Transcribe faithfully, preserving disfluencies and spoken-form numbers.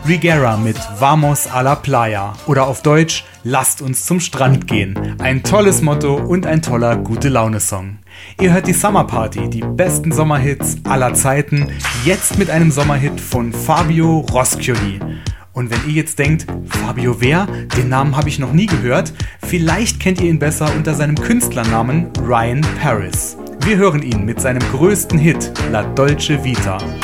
Rigera mit Vamos a la Playa oder auf Deutsch Lasst uns zum Strand gehen. Ein tolles Motto und ein toller Gute-Laune-Song. Ihr hört die Summer Party, die besten Sommerhits aller Zeiten, jetzt mit einem Sommerhit von Fabio Roschioli. Und wenn ihr jetzt denkt, Fabio wer? Den Namen habe ich noch nie gehört. Vielleicht kennt ihr ihn besser unter seinem Künstlernamen Ryan Paris. Wir hören ihn mit seinem größten Hit La Dolce Vita.